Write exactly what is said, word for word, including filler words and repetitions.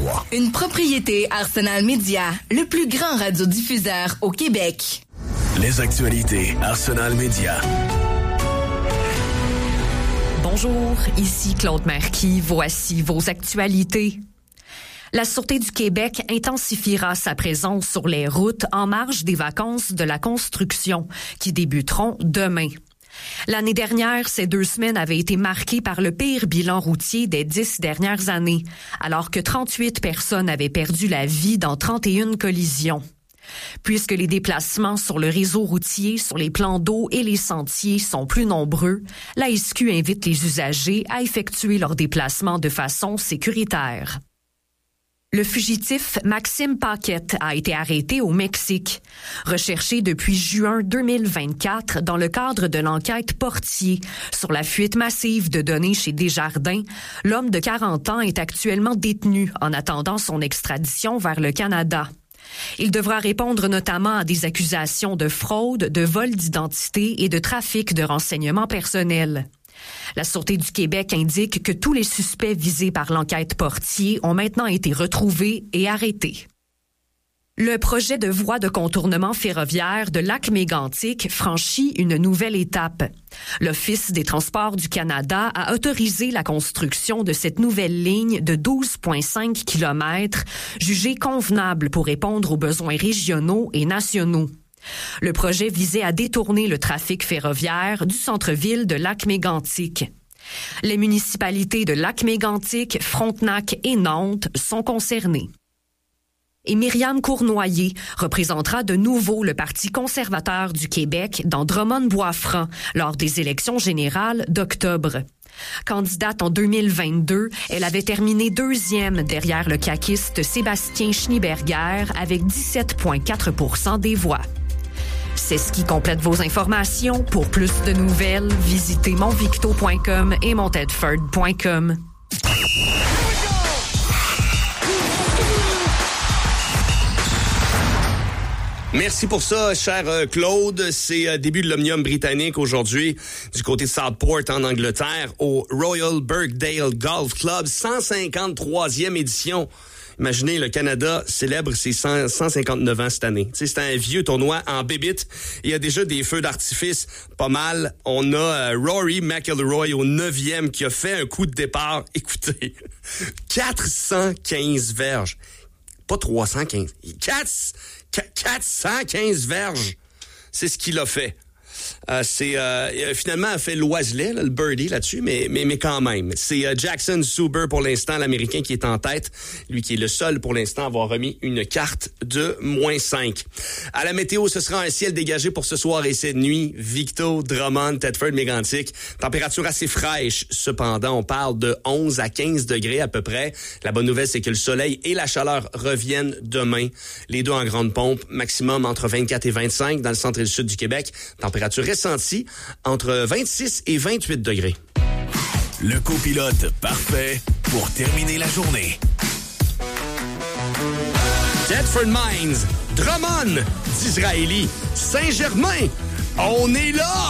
trois. Une propriété Arsenal Média, le plus grand radiodiffuseur au Québec. Les actualités Arsenal Média. Bonjour, ici Claude Marquis. Voici vos actualités. La Sûreté du Québec intensifiera sa présence sur les routes en marge des vacances de la construction qui débuteront demain. L'année dernière, ces deux semaines avaient été marquées par le pire bilan routier des dix dernières années, alors que trente-huit personnes avaient perdu la vie dans trente et une collisions. Puisque les déplacements sur le réseau routier, sur les plans d'eau et les sentiers sont plus nombreux, l'A S Q invite les usagers à effectuer leurs déplacements de façon sécuritaire. Le fugitif Maxime Paquette a été arrêté au Mexique. Recherché depuis juin deux mille vingt-quatre dans le cadre de l'enquête Portier sur la fuite massive de données chez Desjardins, l'homme de quarante ans est actuellement détenu en attendant son extradition vers le Canada. Il devra répondre notamment à des accusations de fraude, de vol d'identité et de trafic de renseignements personnels. La Sûreté du Québec indique que tous les suspects visés par l'enquête Portier ont maintenant été retrouvés et arrêtés. Le projet de voie de contournement ferroviaire de Lac-Mégantic franchit une nouvelle étape. L'Office des transports du Canada a autorisé la construction de cette nouvelle ligne de douze virgule cinq kilomètres, jugée convenable pour répondre aux besoins régionaux et nationaux. Le projet visait à détourner le trafic ferroviaire du centre-ville de Lac-Mégantic. Les municipalités de Lac-Mégantic, Frontenac et Nantes sont concernées. Et Myriam Cournoyer représentera de nouveau le Parti conservateur du Québec dans Drummond-Bois-Franc lors des élections générales d'octobre. Candidate en deux mille vingt-deux, elle avait terminé deuxième derrière le caquiste Sébastien Schneeberger avec dix-sept virgule quatre pour cent des voix. C'est ce qui complète vos informations. Pour plus de nouvelles, visitez monvicto point com et montedford point com. Merci pour ça, cher Claude. C'est euh, début de l'Omnium britannique aujourd'hui du côté de Southport en Angleterre au Royal Birkdale Golf Club, cent cinquante-troisième édition. Imaginez, le Canada célèbre ses cent cinquante-neuf ans cette année. Tu sais, c'est un vieux tournoi en bébite. Il y a déjà des feux d'artifice pas mal. On a euh, Rory McIlroy au neuvième qui a fait un coup de départ. Écoutez, quatre cent quinze verges. Pas trois cent quinze. quatre cent quinze verges. C'est ce qu'il a fait. Euh, c'est euh, finalement a fait l'oiselet, là, le birdie là-dessus, mais mais mais quand même. C'est euh, Jackson Suber pour l'instant, l'Américain qui est en tête, lui qui est le seul pour l'instant à avoir remis une carte de moins cinq. À la météo, ce sera un ciel dégagé pour ce soir et cette nuit. Victo, Drummond, Thetford, Mégantic. Température assez fraîche. Cependant, on parle de onze à quinze degrés à peu près. La bonne nouvelle, c'est que le soleil et la chaleur reviennent demain. Les deux en grande pompe, maximum entre vingt-quatre et vingt-cinq dans le centre et le sud du Québec. Température ressenti entre vingt-six et vingt-huit degrés. Le copilote parfait pour terminer la journée. Thetford Mines, Drummond, d'Israéli, Saint-Germain, on est là!